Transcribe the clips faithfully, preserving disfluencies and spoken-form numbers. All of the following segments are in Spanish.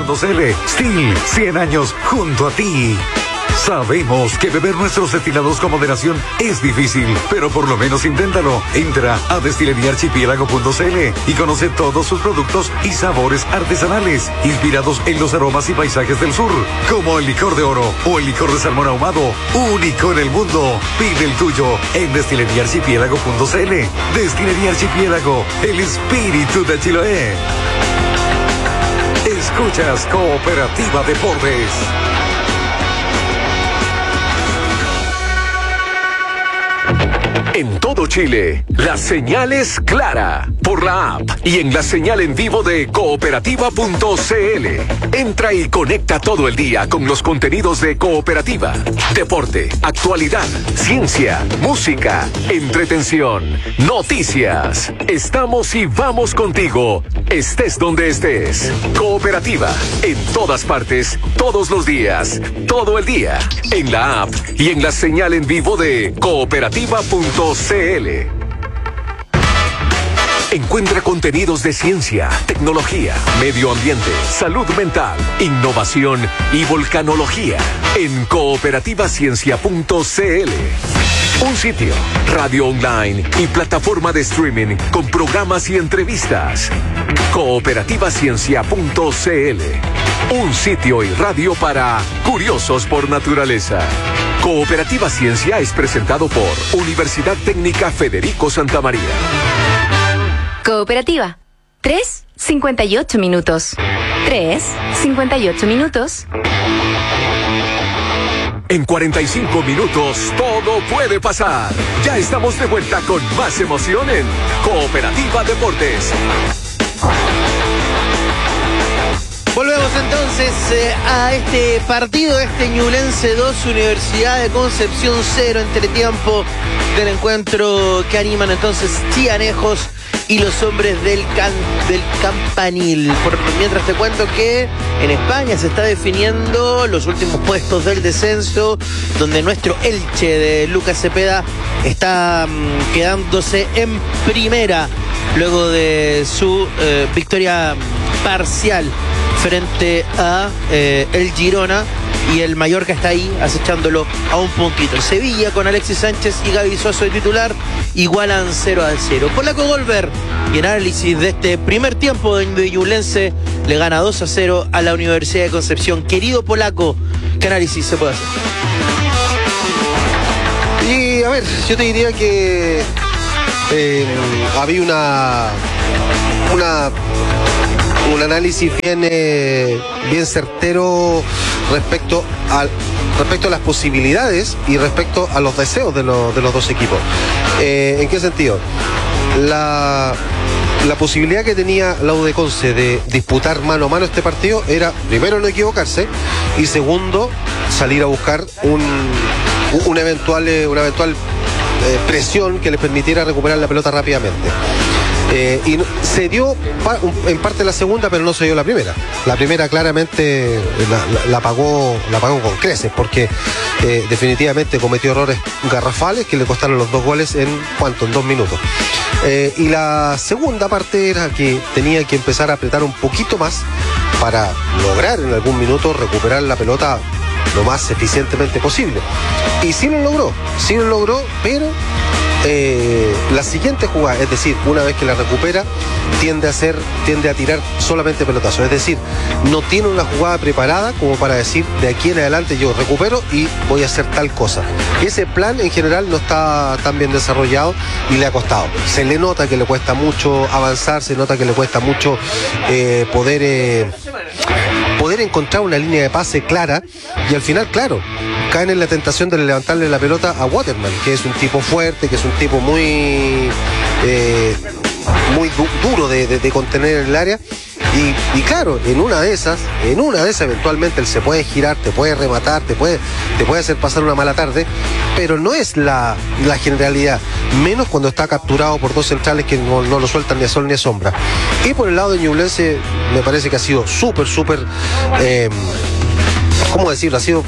punto c l. Steel, cien años junto a ti. Sabemos que beber nuestros destilados con moderación es difícil, pero por lo menos inténtalo. Entra a destilería archipiélago punto c l y conoce todos sus productos y sabores artesanales, inspirados en los aromas y paisajes del sur, como el licor de oro o el licor de salmón ahumado, único en el mundo. Pide el tuyo en destilería archipiélago punto c l. Destilería Archipiélago, el espíritu de Chiloé. Escuchas Cooperativa Deportes. En todo Chile, la señal es clara por la app y en la señal en vivo de cooperativa punto c l. Entra y conecta todo el día con los contenidos de Cooperativa. Deporte, actualidad, ciencia, música, entretención, noticias. Estamos y vamos contigo, estés donde estés. Cooperativa, en todas partes, todos los días, todo el día. En la app y en la señal en vivo de cooperativa punto c l. Encuentra contenidos de ciencia, tecnología, medio ambiente, salud mental, innovación y volcanología en cooperativa ciencia punto c l. Un sitio, radio online y plataforma de streaming con programas y entrevistas. cooperativa ciencia punto c l. Un sitio y radio para curiosos por naturaleza. Cooperativa Ciencia es presentado por Universidad Técnica Federico Santa María. Cooperativa. tres cincuenta y ocho minutos. tres cincuenta y ocho minutos. En cuarenta y cinco minutos todo puede pasar. Ya estamos de vuelta con más emoción en Cooperativa Deportes. Volvemos entonces eh, a este partido, este Ñublense dos, Universidad de Concepción cero, entretiempo del encuentro que animan entonces Chianejos y los hombres del, can, del Campanil. Por, mientras te cuento que en España se está definiendo los últimos puestos del descenso, donde nuestro Elche de Lucas Cepeda está um, quedándose en primera luego de su eh, victoria parcial frente a eh, el Girona, y el Mallorca está ahí acechándolo a un puntito. El Sevilla con Alexis Sánchez y Gaby Suazo de titular igualan cero a cero. Polaco Golver y en análisis de este primer tiempo de Ñublense le gana dos a cero a la Universidad de Concepción. Querido Polaco, ¿qué análisis se puede hacer? Y a ver, yo te diría que eh, había una una un análisis bien, eh, bien certero respecto a, respecto a las posibilidades y respecto a los deseos de, lo, de los dos equipos. Eh, ¿En qué sentido? La, la posibilidad que tenía la U D Conce de disputar mano a mano este partido era, primero, no equivocarse, y segundo, salir a buscar un, un eventual, una eventual eh, presión que les permitiera recuperar la pelota rápidamente. Eh, y se dio en parte la segunda, pero no se dio la primera. La primera claramente la, la, la pagó la pagó con creces, porque eh, definitivamente cometió errores garrafales que le costaron los dos goles en ¿cuánto? En dos minutos. Eh, y la segunda parte era que tenía que empezar a apretar un poquito más para lograr en algún minuto recuperar la pelota lo más eficientemente posible. Y sí lo logró, sí lo logró, pero Eh, la siguiente jugada, es decir, una vez que la recupera, tiende a hacer, tiende a tirar solamente pelotazos. Es decir, no tiene una jugada preparada como para decir, de aquí en adelante yo recupero y voy a hacer tal cosa. Ese plan en general no está tan bien desarrollado y le ha costado. Se le nota que le cuesta mucho avanzar, se nota que le cuesta mucho eh, poder eh, poder encontrar una línea de pase clara, y al final, claro, caen en la tentación de levantarle la pelota a Waterman, que es un tipo fuerte, que es un tipo muy eh, muy du duro de, de, de contener en el área, y, y claro, en una de esas, en una de esas eventualmente él se puede girar, te puede rematar, te puede, te puede hacer pasar una mala tarde, pero no es la, la generalidad, menos cuando está capturado por dos centrales que no, no lo sueltan ni a sol ni a sombra. Y por el lado de Ñublense me parece que ha sido súper, súper, eh, ¿cómo decirlo? Ha sido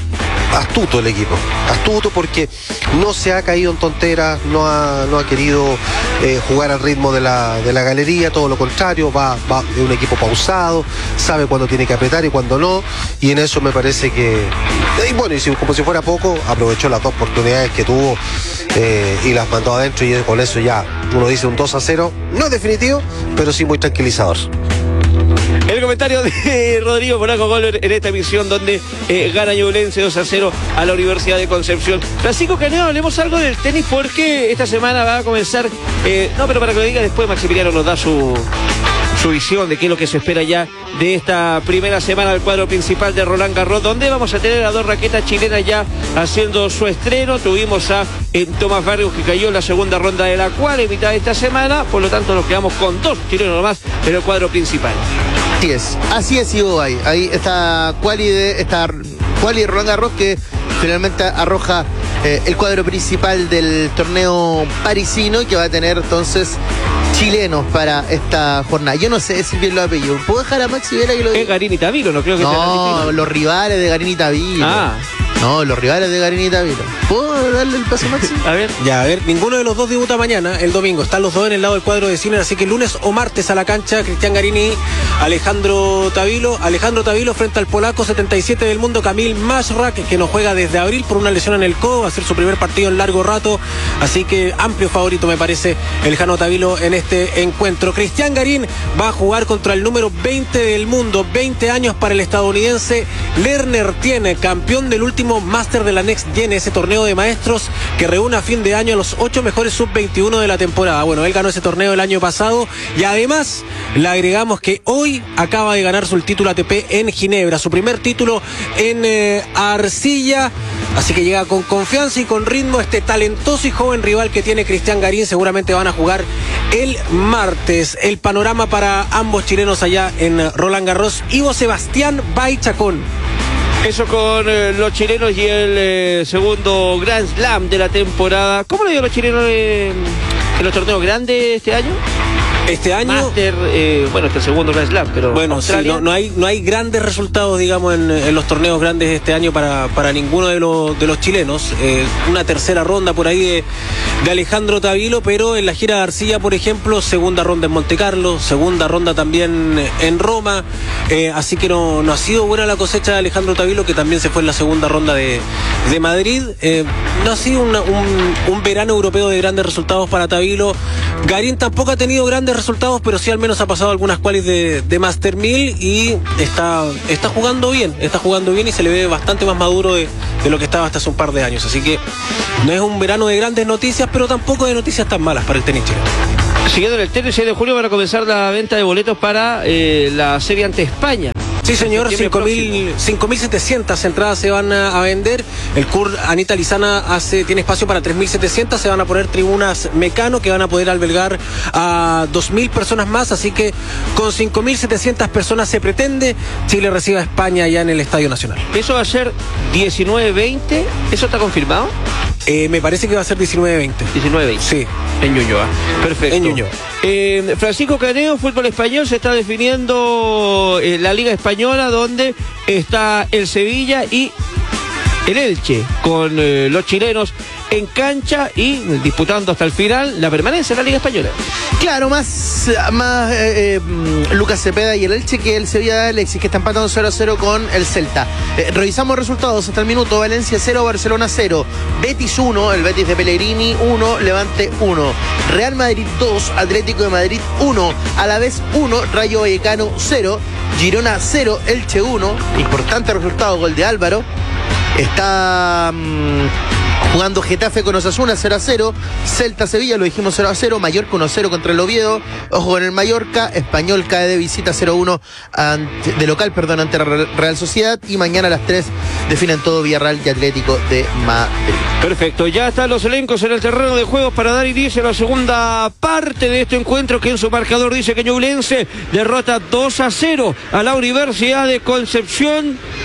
astuto el equipo, astuto porque no se ha caído en tonteras, no ha, no ha querido eh, jugar al ritmo de la, de la galería, todo lo contrario, va, va de un equipo pausado, sabe cuándo tiene que apretar y cuándo no, y en eso me parece que, y bueno, y si, como si fuera poco, aprovechó las dos oportunidades que tuvo eh, y las mandó adentro, y con eso ya uno dice un dos a cero, no es definitivo, pero sí muy tranquilizador. El comentario de Rodrigo Monaco Goller en esta emisión donde eh, gana Ñublense dos a cero a la Universidad de Concepción. Francisco Caneo, hablemos algo del tenis porque esta semana va a comenzar, eh, no, pero para que lo diga después Maximiliano nos da su, su visión de qué es lo que se espera ya de esta primera semana del cuadro principal de Roland Garros, donde vamos a tener a dos raquetas chilenas ya haciendo su estreno. Tuvimos a eh, Tomás Barrios, que cayó en la segunda ronda de la cual en mitad de esta semana, por lo tanto nos quedamos con dos chilenos nomás en el cuadro principal. Así es, así es, Ivo, ahí, ahí está Quali de esta Quali de Roland Garros que finalmente arroja eh, el cuadro principal del torneo parisino y que va a tener entonces chilenos para esta jornada. Yo no sé decir bien los apellidos. ¿Puedo dejar a Maxi Vera que lo diga? Es Garín y Tavilo, no creo que sea No, los rivales de Garín y Tavilo. Ah. No, los rivales de Garín y Tavilo. ¿Puedo darle el paso a Maxi? A ver. Ya, a ver, ninguno de los dos debuta mañana, el domingo. Están los dos en el lado del cuadro de Cine, así que lunes o martes a la cancha, Cristian Garini, Alejandro Tavilo. Alejandro Tavilo frente al polaco setenta y siete del mundo, Kamil Mashrak, que no juega desde abril por una lesión en el codo. Va a ser su primer partido en largo rato, así que amplio favorito me parece el Jano Tavilo en este encuentro. Cristian Garín va a jugar contra el número veinte del mundo, veinte años para el estadounidense Lerner Tiene, campeón del último Máster de la Next Gen, ese torneo de maestros que reúne a fin de año a los ocho mejores sub veintiuno de la temporada. Bueno, él ganó ese torneo el año pasado y además le agregamos que hoy acaba de ganar su título A T P en Ginebra, su primer título en eh, arcilla. Así que llega con confianza y con ritmo este talentoso y joven rival que tiene Cristian Garín. Seguramente van a jugar el martes. El panorama para ambos chilenos allá en Roland Garros. Ivo Sebastián Baichacón. Eso con eh, los chilenos y el eh, segundo Grand Slam de la temporada. ¿Cómo le dio a los chilenos eh, en los torneos grandes este año? Este año, Master, eh, bueno, este segundo Grand Slam, pero bueno, sí, no, no hay no hay grandes resultados, digamos, en, en los torneos grandes este año para, para ninguno de los de los chilenos. Eh, una tercera ronda por ahí de, de Alejandro Tavilo, pero en la gira de arcilla, por ejemplo, segunda ronda en Monte Carlo, segunda ronda también en Roma. Eh, así que no, no ha sido buena la cosecha de Alejandro Tavilo, que también se fue en la segunda ronda de, de Madrid. Eh, no ha sido una, un, un verano europeo de grandes resultados para Tavilo. Garín tampoco ha tenido grandes resultados, pero sí al menos ha pasado algunas qualis de, de Master mil y está, está jugando bien, está jugando bien y se le ve bastante más maduro de, de lo que estaba hasta hace un par de años. Así que no es un verano de grandes noticias, pero tampoco de noticias tan malas para el tenis chileno. Siguiendo en el tenis, seis de julio van a comenzar la venta de boletos para eh, la serie ante España. Sí, señor, cinco mil setecientas entradas se van a, a vender. El C U R Anita Lizana hace, tiene espacio para tres mil setecientas. Se van a poner tribunas Mecano que van a poder albergar a dos mil personas más. Así que con cinco mil setecientas personas se pretende Chile reciba a España ya en el Estadio Nacional. Eso va a ser diecinueve veinte. ¿Eso está confirmado? Eh, me parece que va a ser diecinueve veinte. diecinueve veinte. Sí. En Ñuñoa. Perfecto. En Ñuñoa. Eh, Francisco Caneo, fútbol español, se está definiendo eh, la Liga Española, donde está el Sevilla y el Elche, con eh, los chilenos en cancha y disputando hasta el final la permanencia en la Liga Española. Claro, más, más eh, eh, Lucas Cepeda y el Elche que el Sevilla de Alexis, que está empatando cero a cero con el Celta. Eh, revisamos resultados hasta el minuto. Valencia cero, Barcelona cero, Betis uno, el Betis de Pellegrini uno, Levante uno, Real Madrid dos, Atlético de Madrid uno, Alavés uno, Rayo Vallecano cero, Girona cero, Elche uno. Importante resultado, gol de Álvaro. Está mmm, jugando Getafe con Osasuna cero a cero, Celta Sevilla, lo dijimos cero a cero, Mallorca uno a cero contra el Oviedo, ojo con el Mallorca, Español cae de visita cero a uno ante, de local, perdón, ante la Real Sociedad, y mañana a las tres definen todo Villarreal y Atlético de Madrid. Perfecto, ya están los elencos en el terreno de juegos para dar inicio a la segunda parte de este encuentro, que en su marcador dice que Ñublense derrota dos a cero a la Universidad de Concepción.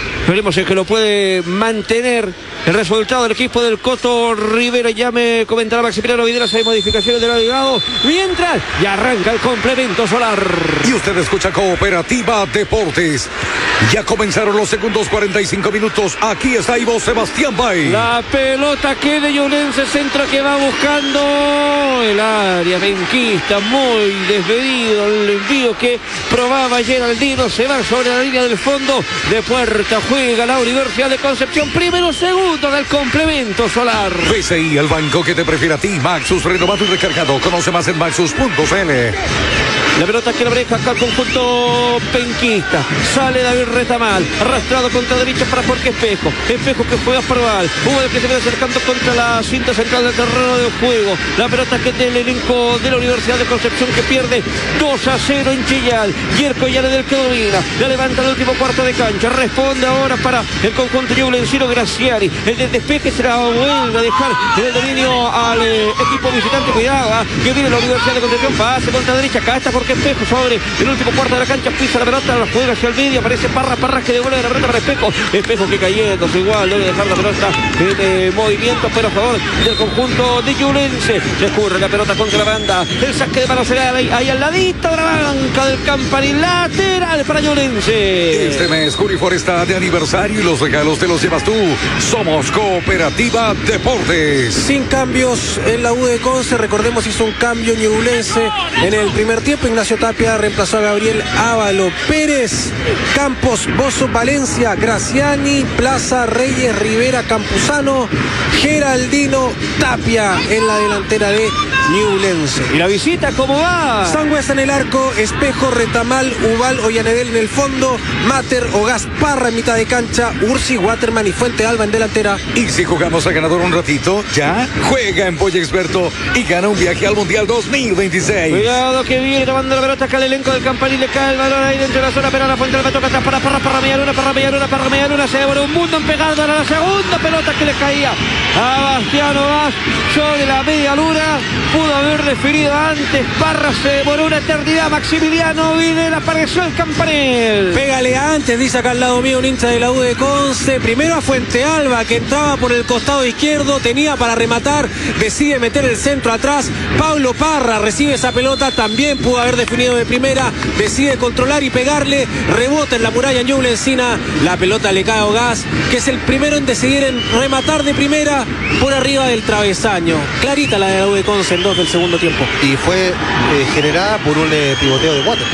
Veremos si es que lo puede mantener el resultado del equipo del Coto Rivera. Ya me comentará Maximiliano Videras, hay modificaciones del agregado. Mientras ya arranca el complemento solar. Y usted escucha Cooperativa Deportes. Ya comenzaron los segundos cuarenta y cinco minutos. Aquí está Ivo Sebastián Bay. La pelota que de Ñublense, centro que va buscando el área benquista, muy desmedido el envío que probaba Geraldino, se va sobre la línea del fondo de puerta, juega la Universidad de Concepción, primero segundo del complemento solar. P C I, el banco que te prefiere a ti. Maxus, renovado y recargado. Conoce más en maxus punto c l. La pelota que la breja acá al conjunto penquista. Sale David Retamal, arrastrado contra derecha para Jorge Espejo. Espejo que juega para Val. Hugo que se viene acercando contra la cinta central del terreno de juego. La pelota que tiene el elenco de la Universidad de Concepción, que pierde dos a cero en Chillal. Yerko Yale del que domina. La levanta el último cuarto de cancha. Responde ahora para el conjunto ñublencino Graciari. El del despeje se la vuelve a dejar en el dominio al eh, equipo visitante. Cuidado, ¿eh? Que viene la Universidad de Concepción. Pase contra derecha. Acá está Jorge Espejo sobre el último cuarto de la cancha, pisa la pelota, la juega hacia el medio, aparece Parra, Parra que devuelve la pelota para Espejo, Espejo que cayendo, igual, debe dejar la pelota en eh, movimiento, pero a favor del conjunto de Ñublense. Se escurre la pelota contra la banda, el saque de mano será ahí, ahí al ladito de la banca del Campanil, lateral para Ñublense. Este mes Curifor está de aniversario y los regalos te los llevas tú. Somos Cooperativa Deportes. Sin cambios en la U de Conce, recordemos hizo un cambio Ñublense en el primer tiempo. Ignacio Tapia reemplazó a Gabriel Ávalo, Pérez, Campos, Bozo, Valencia, Graciani, Plaza, Reyes, Rivera, Campuzano, Geraldino, Tapia en la delantera de Ñublense. ¿Y la visita cómo va? Sangüesa en el arco, Espejo, Retamal, Ubal, Ollanedel en el fondo, Mater o Gasparra en mitad de cancha, Ursi, Waterman y Fuente Alba en delantera. Y si jugamos a ganador un ratito, ya juega en Polla Experto y gana un viaje al Mundial dos mil veintiséis. Cuidado que viene tomando la pelota acá el elenco del Campanil, le cae el balón ahí dentro de la zona, pero la Fuente Alba toca atrás para Parra, para Medialuna, para Medialuna, para Medialuna, se devuelve un mundo en pegada a la segunda pelota que le caía a Bastiano Vaz sobre la Medialuna. Pudo haber definido antes, Parra se demoró una eternidad, Maximiliano Videla, apareció el Campanil. Pégale antes, dice acá al lado mío un hincha de la U de Conce, primero a Fuente Alba que entraba por el costado izquierdo, tenía para rematar, decide meter el centro atrás, Pablo Parra recibe esa pelota, también pudo haber definido de primera, decide controlar y pegarle, rebota en la muralla ñublencina, la pelota le cae a Ogaz, que es el primero en decidir en rematar de primera por arriba del travesaño. Clarita la de la U de Conce en dos del segundo tiempo. Y fue eh, generada por un eh, pivoteo de Water.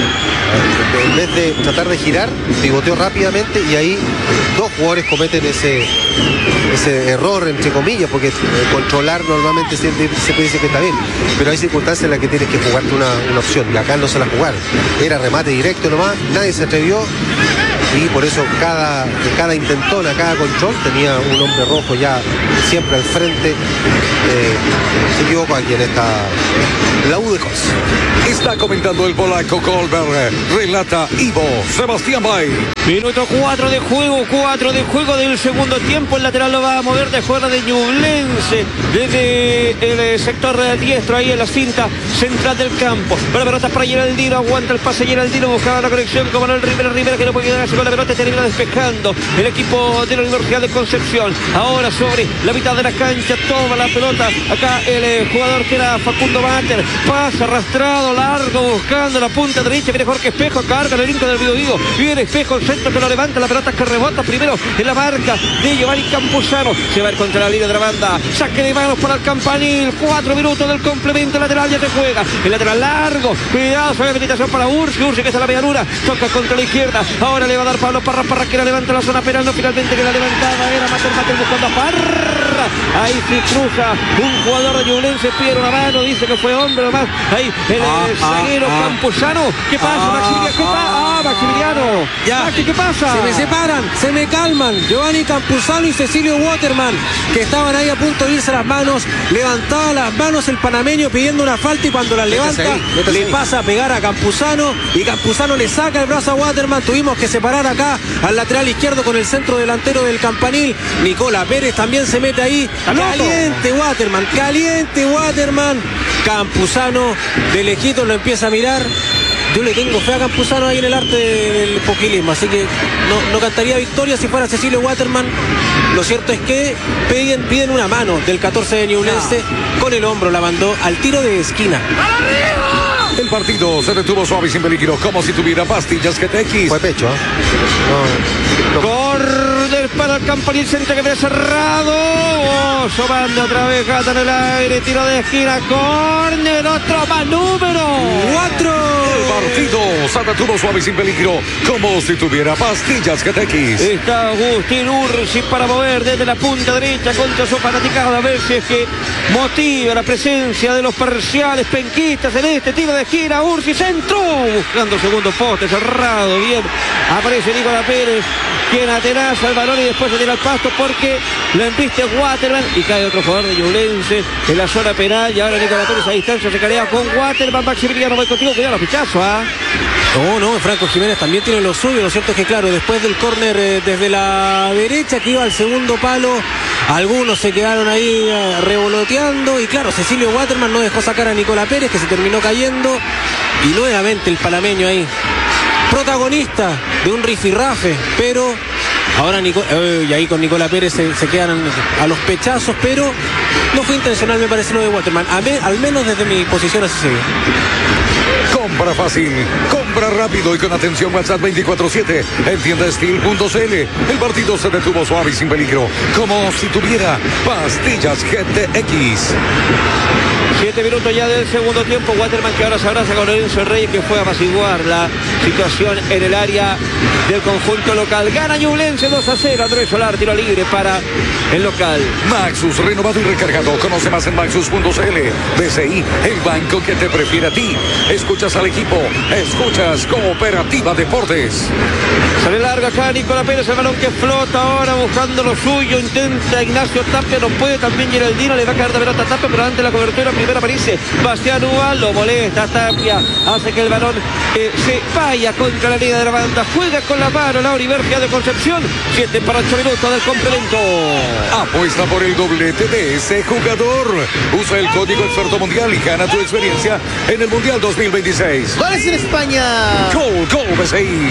En vez de tratar de girar, pivoteó rápidamente y ahí dos jugadores cometen ese, ese error, entre comillas, porque eh, controlar normalmente siempre, siempre dice que está bien, pero hay circunstancias en las que tienes que jugarte una, una opción, y acá no se la jugaron. Era remate directo nomás, nadie se atrevió. Y por eso cada, cada intentona, cada control tenía un hombre rojo ya siempre al frente. Eh, se equivocó aquí en esta la U de Conce. Está comentando el polaco Colbert. Relata Ivo Sebastián Bay. Minuto cuatro de juego, cuatro de juego del segundo tiempo. El lateral lo va a mover de juego de Ñublense desde el sector diestro, ahí en la cinta central del campo. Pero la pelota para Geraldino, aguanta el pase Geraldino, buscaba la conexión con Manuel Rivera, Rivera que no puede quedarse con la pelota, termina despejando el equipo de la Universidad de Concepción. Ahora sobre la mitad de la cancha, toma la pelota acá el eh, jugador que era Facundo Mater, pasa arrastrado, largo, buscando la punta derecha, viene Jorge Espejo, carga el elenco del Vido Vigo, viene Espejo, el centro que lo levanta, la pelota que rebota primero en la marca de Giovanni Campuzano, se va a ir contra la línea de la banda, saque de manos para el Campanil, cuatro minutos del complemento lateral, ya se juega, el lateral largo, cuidado, suave habilitación para Ursi, Ursi que está en la medianura, toca contra la izquierda, ahora le va a dar Pablo Parra, Parra que la levanta la zona penal, no, finalmente que la levantaba era Mater, Mater buscando a Parra, ahí se cruza un jugador de Ñublense, pide una mano, dice que fue hombre nomás, ahí el ah, zaguero ah, Campuzano, ¿qué pasa ah, Maximiliano? ¿Qué pasa? Ah, Maximiliano, ya. Maxi, ¿qué pasa? Se me separan, se me calman. Giovanni Campuzano y Cecilio Waterman, que estaban ahí a punto de irse las manos, levantaba las manos el panameño pidiendo una falta y cuando la levanta ahí, le ahí. pasa a pegar a Campuzano y Campuzano le saca el brazo a Waterman. Tuvimos que separar acá al lateral izquierdo con el centro delantero del Campanil. Nicola Pérez también se mete ahí. Caliente Waterman, caliente Waterman. Campuzano de lejitos lo empieza a mirar. yo le tengo fe a Campuzano ahí en el arte del poquilismo, así que no, no cantaría victoria si fuera Cecilio Waterman. Lo cierto es que piden, piden una mano del catorce de Ñublense, con el hombro la mandó al tiro de esquina. El partido se detuvo suave y sin peligro, como si tuviera pastillas G T X. Fue pecho, ¿eh? No, no. Corner para el Camparín, centro que viene cerrado. Oh, Sobando otra vez, gata en el aire, tiro de esquina, corner, otro más, número cuatro. El partido se detuvo suave y sin peligro, como si tuviera pastillas G T X. Está Agustín Ursi para mover desde la punta derecha contra su fanaticado, a ver si es que motiva la presencia de los parciales penquistas en este tiro de esquina. Ursi centro, buscando segundo poste, cerrado, bien, aparece Nicolás Pérez, quien atenaza el balón y después se tira al pasto porque lo embiste Waterman y cae otro jugador de Ñublense en la zona penal, y ahora Nicolás Pérez a distancia se carea con Waterman. Maximiliano, voy contigo, cuidado los pichazos, ¿ah? No, no, Franco Jiménez también tiene lo suyo. Lo cierto es que, claro, después del córner eh, desde la derecha que iba al segundo palo, algunos se quedaron ahí eh, revoloteando, y claro, Cecilio Waterman no dejó sacar a Nicolás Pérez, que se terminó cayendo, y nuevamente el palameño ahí, protagonista de un rifirrafe, pero ahora Nico, eh, y ahí con Nicolás Pérez se, se quedan a los pechazos, pero no fue intencional, me parece, lo de Waterman, a me, al menos desde mi posición así se ve. Compra fácil, compra rápido y con atención. WhatsApp veinticuatro siete en tienda steel punto c l. El partido se detuvo suave y sin peligro, como si tuviera pastillas G T X. Siete minutos ya del segundo tiempo. Waterman que ahora se abraza con Lorenzo Reyes, que fue a apaciguar la situación en el área del conjunto local. Gana Ñublense dos a cero. Andrés Solar, tiro libre para el local. Maxus, renovado y recargado. Conoce más en maxus punto c l. B C I, el banco que te prefiere a ti. Escuchas al equipo, escuchas Cooperativa Deportes. Sale larga acá Nicolás Pérez, el balón que flota ahora buscando lo suyo. Intenta Ignacio Tapia, no puede. También Geraldino, le va a caer de pelota a Tapia, pero antes la cobertura primero aparece Bastián Uva, lo molesta Tapia, hace que el balón eh, se vaya contra la línea de la banda. Juega con la mano la Universidad de Concepción. siete para ocho minutos del complemento. Apuesta por el doblete de ese jugador. Usa el código experto mundial y gana tu experiencia en el Mundial dos mil veintiséis. Goles en España. Gol, gol, B C I.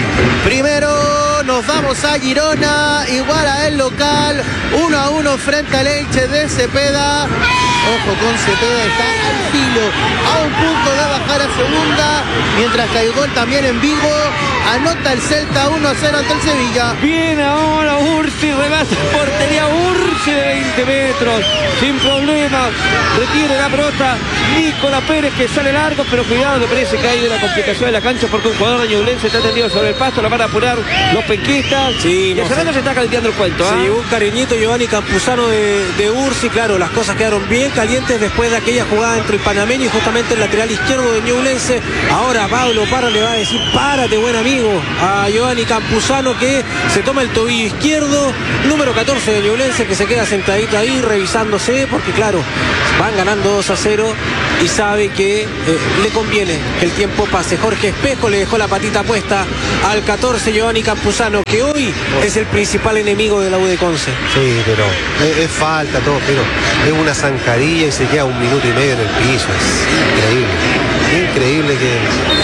Primero nos vamos a Girona, igual a el local, uno a uno frente al Elche de Cepeda. Ojo con Cepeda, está al filo, a un punto de bajar a segunda, mientras que hay gol también en Vigo. Anota el Celta uno a cero ante el Sevilla. Bien ahora Ursi, rebasa portería Ursi de veinte metros, sin problema, retiene la pelota Nicolás Pérez, que sale largo, pero cuidado, me parece que hay una complicación de la cancha porque un jugador de Ñublense está tendido sobre el pasto, lo van a apurar los penquistas. Sí, y no se sé. se está calentando el cuento. Se ¿ah? llevó un cariñito Giovanni Campuzano de, de Ursi. Claro, las cosas quedaron bien calientes después de aquella jugada entre el panameño y justamente el lateral izquierdo de Ñublense. Ahora Pablo Parra le va a decir: párate, buen amigo, a Giovanni Campuzano, que se toma el tobillo izquierdo. Número catorce de Ñublense, que se queda sentadito ahí revisándose, porque claro, van ganando dos a cero y sabe que eh, le conviene que el tiempo pase. Jorge Espejo le dejó la patita puesta al catorce Giovanni Campuzano, que hoy es el principal enemigo de la U de Conce. Sí, pero es, es falta todo, pero es una zancadilla y se queda un minuto y medio en el piso. Es increíble, increíble que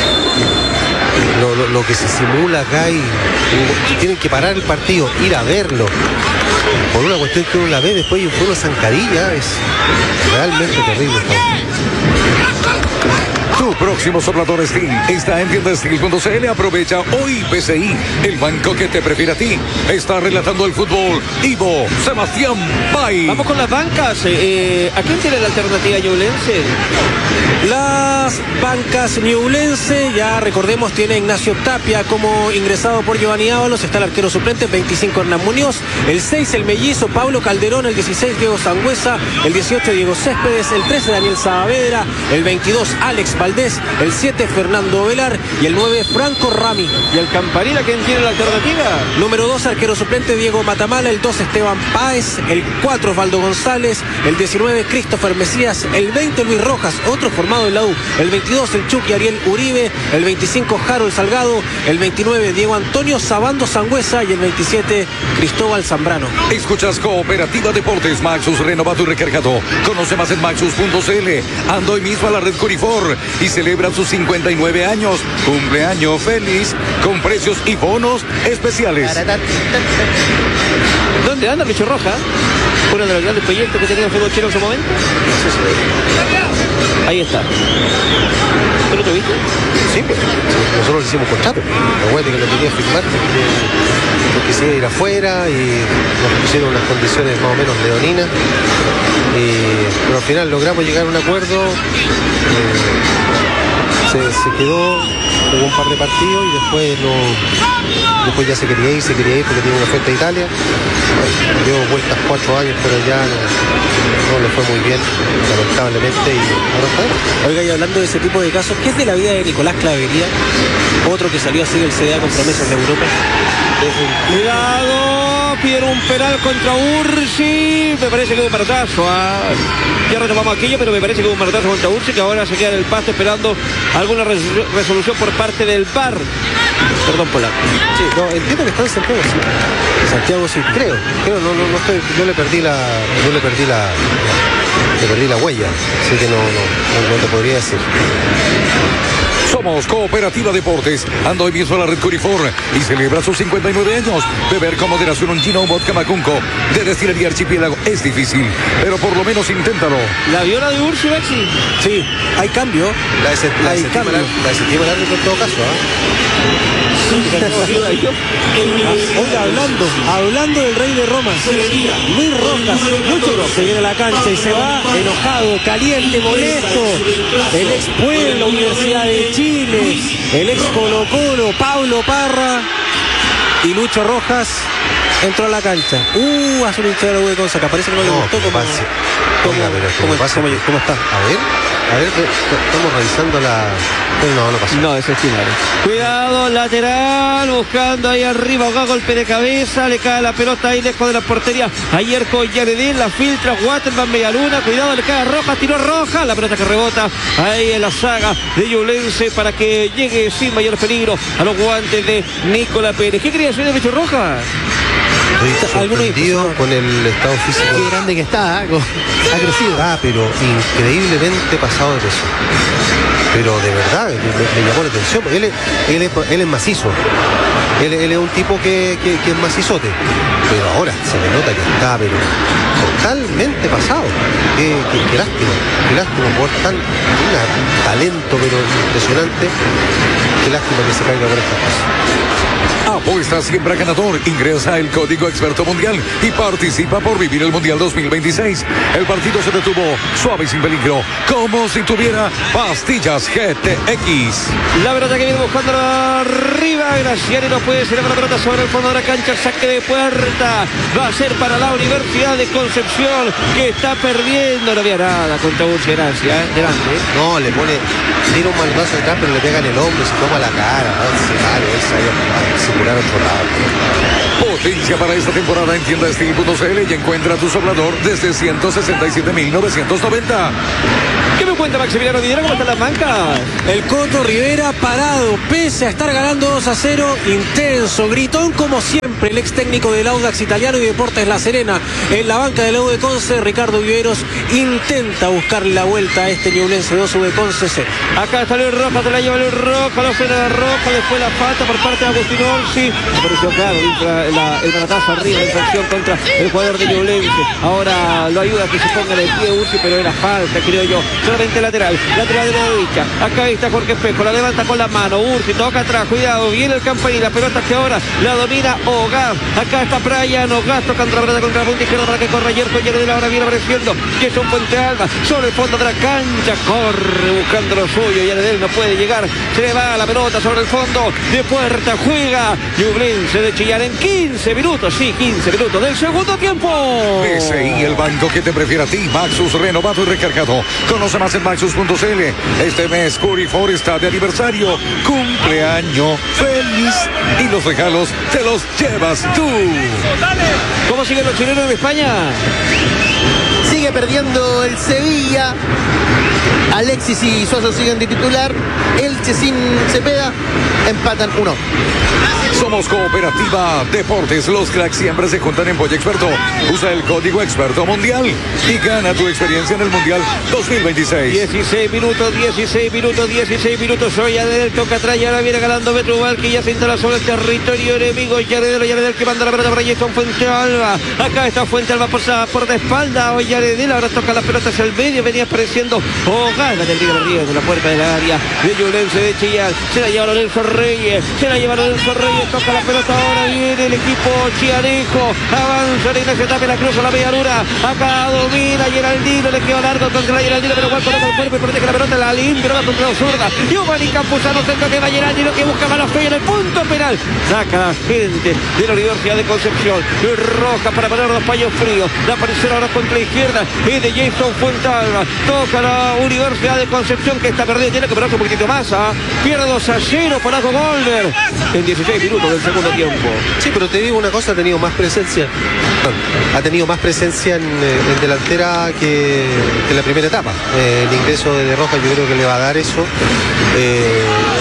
lo, lo, lo que se simula acá, y, y tienen que parar el partido, ir a verlo. Por una cuestión que uno la ve después y fue una zancadilla, es realmente terrible. Tu próximo soplador Steel está en tienda steel punto c l. Aprovecha hoy. B C I, el banco que te prefiere a ti. Está relatando el fútbol Ivo Sebastián Pay. Vamos con las bancas. Eh, ¿A quién tiene la alternativa Ñublense? Las bancas Ñublense, ya recordemos, tiene Ignacio Tapia como ingresado por Giovanni Ábalos. Está el arquero suplente, veinticinco Hernán Muñoz, el seis el mellizo Pablo Calderón, el dieciséis Diego Sangüesa, el dieciocho Diego Céspedes, el trece Daniel Saavedra, el veintidós Alex Valdés, el siete Fernando Velar y el nueve Franco Rami. ¿Y el Campanila quién tiene la alternativa? Número dos, arquero suplente Diego Matamala, el dos Esteban Páez, el cuatro Osvaldo González, el diecinueve Christopher Mesías, el veinte Luis Rojas, otro formado en la U, el veintidós el Chucky Ariel Uribe, el veinticinco Harold Salgado, el veintinueve Diego Antonio Sabando Sangüesa y el veintisiete Cristóbal Zambrano. Escuchas Cooperativa Deportes, Maxus renovado y recargado. Conoce más en maxus punto c l. Anda hoy mismo a la red Corifor y celebra sus cincuenta y nueve años. Cumpleaños feliz con precios y bonos especiales. ¿Dónde anda Lucho Roja? Uno de los grandes proyectos que tenía el fútbol chileno en su momento. Ahí está. ¿Tú lo tuviste? Sí, pues nosotros le hicimos contrato. Acuérdate que lo tenía que firmar porque, porque se iba a ir afuera y nos pusieron unas condiciones más o menos leoninas. Eh, pero al final logramos llegar a un acuerdo. Eh, se, se quedó, jugó un par de partidos y después no, después ya se quería ir, se quería ir porque tiene una oferta de Italia. Bueno, dio vueltas cuatro años, pero ya no, no le fue muy bien, lamentablemente, y ahora está. Oiga, y hablando de ese tipo de casos, ¿qué es de la vida de Nicolás Clavería? Otro que salió así del C D A con promesas de Europa. Cuidado, pidieron un penal contra Ursi. Me parece que hubo un manotazo. ¿ah? Ya retomamos aquello, pero me parece que hubo un manotazo contra Ursi, que ahora se queda en el pasto esperando alguna res resolución por parte del V A R. Perdón, Polaco. Sí, no, entiendo que está en Santiago, sí. Santiago sí, creo. Creo, no, no, no estoy, yo le perdí la. Yo le perdí la. Le perdí la huella. Así que no, no, no, no te podría decir. Somos Cooperativa Deportes. Ando hoy mismo a la red Curifor y celebra sus cincuenta y nueve años. Beber con moderación un gin o un vodka Macunco de Destilería Archipiélago es difícil, pero por lo menos inténtalo. ¿La viola de Ursi, Bexi? Sí, hay cambio. La desestima el árbitro en todo caso, ¿ah? Oiga, hablando, hablando del rey de Roma, Luis Rojas, mucho se viene a la cancha y se va enojado, caliente, molesto. El ex Puebla, Universidad de Chile, el ex Colo Colo, Pablo Parra y Lucho Rojas entró a la cancha. Uh, hace un hincha de la U de Consaca, parece que no le No, gustó ¿qué como, pasa? como, Oiga, pero como, ¿qué pasa? como- cómo está. A ver, a ver, estamos revisando la. No, no pasa. No, es estimado. Cuidado, lateral, buscando ahí arriba, Oga, golpe de cabeza, le cae la pelota ahí lejos de la portería. Ayer con Yaredín, la filtra, Waterman, Medialuna, cuidado, le cae a Roja, tiró Roja, la pelota que rebota ahí en la saga de Ñublense para que llegue sin mayor peligro a los guantes de Nicolás Pérez. ¿Qué quería hacer de Pecho Roja? Estoy sorprendido con el estado físico. Qué grande que está, ¿eh? Ha crecido. Ah, pero increíblemente pasado de peso. Pero de verdad, me, me llamó la atención. Él es, él es, él es macizo. Él, él es un tipo que, que, que es macizote. Pero ahora se le nota que está, pero totalmente pasado. Qué, qué, qué lástima. Qué lástima por tan un talento, pero impresionante. Qué lástima que se caiga por estas cosas. Apuesta siempre ganador. Ingresa el código experto mundial y participa por vivir el Mundial dos mil veintiséis. El partido se detuvo suave y sin peligro, como si tuviera pastillas G T X. La pelota que viene buscando arriba, Graciani no puede ser la pelota sobre el fondo de la cancha, saque de puerta, va a ser para la Universidad de Concepción, que está perdiendo, no había nada contra Ursi, Gracia, ¿eh? Delante. No, le pone, tira un manotazo atrás, pero le pega en el hombro, se toma la cara, ¿no? Se vale, él sabe asegurar otro lado. Potencia para esta temporada en tienda Steel punto c l y encuentra tu soplador desde ciento sesenta y siete mil novecientos noventa. ¿Qué me cuenta Maximiliano Videla? ¿Cómo están las bancas? El Coto Rivera parado, pese a estar ganando dos a cero, intenso, gritón como siempre, el ex técnico del Audax Italiano y Deportes La Serena. En la banca del U de Conce, Ricardo Viveros intenta buscar la vuelta a este Ñublense dos, U de Conce cero. Acá está Luis Roja, se la lleva Luis Roja, lo frena la Roja, después la falta por parte de Agustín Orsi. Apareció claro, la, la, el manotazo arriba, la infracción contra el jugador de Ñublense. Ahora lo ayuda a que se ponga en el pie Ursi, pero era falta, creo yo. Solamente lateral, lateral de la derecha. Acá está Jorge Espejo, la levanta con la mano. Ursi toca atrás, cuidado, viene el Campaní, la pelota que ahora la domina Hogar. Acá está Brian Hogar tocando la pelota contra la punta izquierda para que corra ayer con Yaredín. Ahora viene apareciendo Jason Puente Alba sobre el fondo de la cancha, corre buscando lo suyo. Yaredín no puede llegar, se le va la pelota sobre el fondo de puerta, juega Ñublense de Chillán en quince minutos, sí, quince minutos del segundo tiempo. B C I, el banco que te prefiere a ti. Maxus renovado y recargado. Conoce más en maxus punto c l. Este mes Curifor está de aniversario. Cumpleaños feliz. Y los regalos te los llevas tú. ¿Cómo siguen los chilenos en España? Sigue perdiendo el Sevilla. Alexis y Suazo siguen de titular. Elche sin Cepeda empatan uno. Somos Somos Cooperativa Deportes. Los cracks siempre se juntan en Pollo Experto. Usa el código Experto Mundial y gana tu experiencia en el Mundial dos mil veintiséis. dieciséis minutos, dieciséis minutos, dieciséis minutos. Hoy Yaredel toca atrás y ahora viene ganando Metruval, que ya se instala sobre el territorio enemigo. Yaredel, Yaredel que manda la pelota para Jason Fuentealba. Acá está Fuentealba por, por de espalda. Hoy Yaredel ahora toca la pelota hacia el medio. Venía apareciendo Ogada del Tigre Río de la puerta de la área de Ñublense de Chillán. Se la lleva Lorenzo Reyes. Se la lleva Lorenzo Reyes. Toca la pelota ahora. Viene el equipo chianejo. Avanza en ese tape, la cruza la media luna. Acá domina Geraldino. Le quedó largo contra Geraldino, pero igual coloca el cuerpo y protege la pelota. La limpia, va contra la zurda. Giovanni Campuzano centro que va Geraldino, que busca mano fea en el punto penal. Saca la gente de la Universidad de Concepción. Roja para poner los paños fríos. La aparición ahora contra la izquierda y de Jason Fuentealba. Toca la Universidad de Concepción, que está perdida. Tiene que perder un poquitito más. ¿eh? Pierde dos a cero para Golver en dieciséis minutos del segundo tiempo. Sí, pero te digo una cosa, ha tenido más presencia. Ha tenido más presencia en, en delantera que, que en la primera etapa. Eh, el ingreso de, de Rojas yo creo que le va a dar eso. Eh,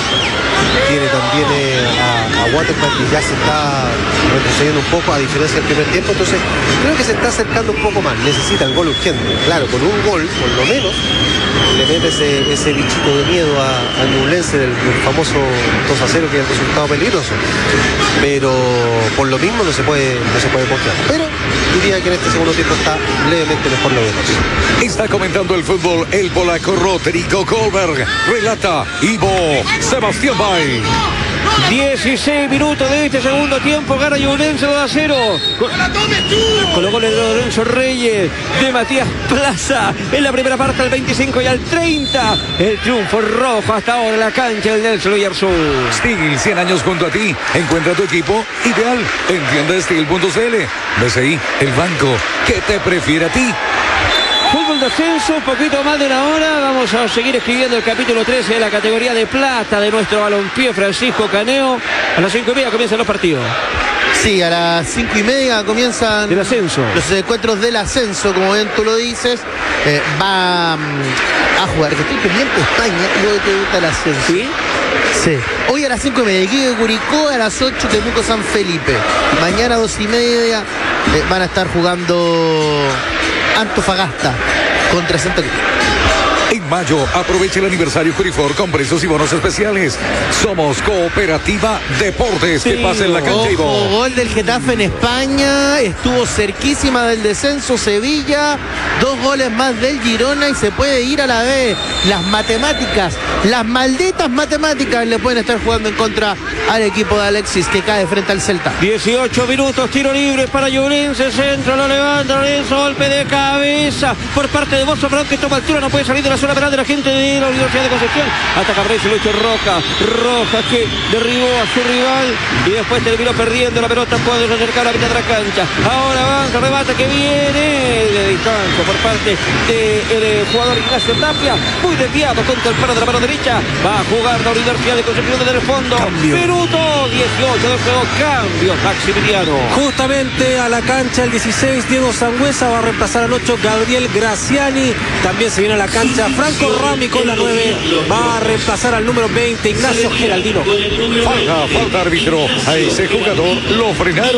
tiene también eh, a, a Waterman, que ya se está retrocediendo un poco a diferencia del primer tiempo, entonces creo que se está acercando un poco más. Necesita el gol urgente. Claro, con un gol, por lo menos, le mete ese, ese bichito de miedo a, a Ñublense del, del famoso dos a cero, que es el resultado peligroso. Pero por lo mismo no se puede, no se puede confiar. Pero diría que en este segundo tiempo está levemente mejor lo vemos. Está comentando el fútbol el polaco Rodrigo Goldberg. Relata Ivo Sebastián Bay. dieciséis minutos de este segundo tiempo. Gana Ñublense dos a cero. Con, con los goles de Lorenzo Reyes, de Matías Plaza. En la primera parte al veinticinco y al treinta. El triunfo rojo hasta ahora en la cancha del Nelson Oyarzún. Steel, cien años junto a ti. Encuentra tu equipo ideal en tienda steel punto c l. B C I, el banco que te prefiere a ti. Fútbol de ascenso, un poquito más de una hora. Vamos a seguir escribiendo el capítulo trece de la categoría de plata de nuestro balompié Francisco Caneo. A las cinco y media comienzan los partidos. Sí, a las cinco y media comienzan el ascenso. Los encuentros del ascenso, como bien tú lo dices. Eh, va um, a jugar, que estoy pendiente de España, y luego te gusta el ascenso. ¿Sí? Sí. Hoy a las cinco y media, Iquique Curicó, a las ocho Temuco San Felipe. Mañana a dos y media eh, van a estar jugando Antofagasta contra Santa Cruz. En mayo, aprovecha el aniversario Curifor con precios y bonos especiales. Somos Cooperativa Deportes. Sí. Que pasa en la cancha, Ivo. Ojo, gol del Getafe en España. Estuvo cerquísima del descenso Sevilla. Dos goles más del Girona y se puede ir a la B. Las matemáticas, las malditas matemáticas le pueden estar jugando en contra al equipo de Alexis, que cae frente al Celta. dieciocho minutos, tiro libre para Ñublense. Centro, lo levanta Lorenzo. Golpe de cabeza por parte de Bozo, pero que toma altura, no puede salir de la zona penal de la gente de la Universidad de Concepción. Ataca Reyes, lo hecho Roca. Roja que derribó a su rival y después terminó perdiendo la pelota cuando se acercaba a la mitad de la cancha. Ahora avanza, rebate que viene de distancia por parte del jugador Ignacio Tapia. Muy desviado contra el palo de la mano derecha. Va a jugar la Universidad de Concepción desde el fondo. Cambio. Minuto dieciocho de juego. Cambio Maximiliano. Justamente a la cancha el dieciséis, Diego Sangüesa va a reemplazar al ocho, Gabriel Graciani. También se viene a la cancha Franco Rami con la nueve. Va a reemplazar al número veinte, Ignacio Geraldino. Falta, falta árbitro. A ese jugador lo frenaron.